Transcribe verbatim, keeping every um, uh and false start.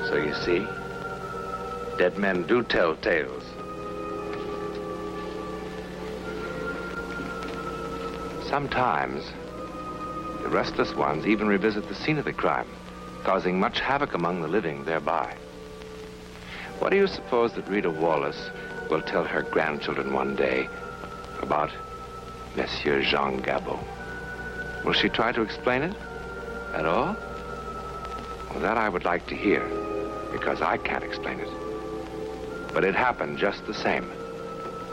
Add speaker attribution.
Speaker 1: So you see, dead men do tell tales. Sometimes, the restless ones even revisit the scene of the crime, causing much havoc among the living thereby. What do you suppose that Rita Wallace will tell her grandchildren one day about Monsieur Jean Gabot? Will she try to explain it at all? Well, that I would like to hear, because I can't explain it. But it happened just the same.